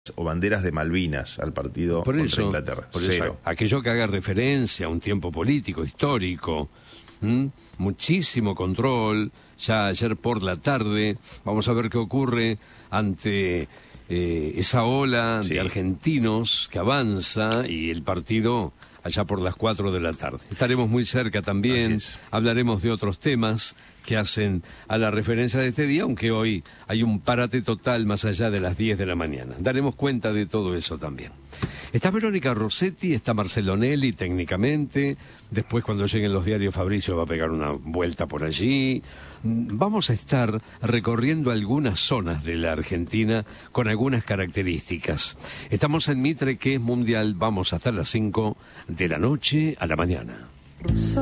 o banderas de Malvinas al partido contra Inglaterra. Por Cero. eso, aquello que haga referencia a un tiempo político, histórico, muchísimo control. Ya ayer por la tarde vamos a ver qué ocurre ante esa ola de argentinos que avanza y el partido allá por las 4 de la tarde. Estaremos muy cerca también, hablaremos de otros temas que hacen a la referencia de este día, aunque hoy hay un parate total más allá de las 10 de la mañana. Daremos cuenta de todo eso también. Está Verónica Rossetti, está Marcelo Nelli técnicamente, después cuando lleguen los diarios Fabricio va a pegar una vuelta por allí. Vamos a estar recorriendo algunas zonas de la Argentina con algunas características. Estamos en Mitre, que es mundial, vamos hasta las 5 de la noche a la mañana.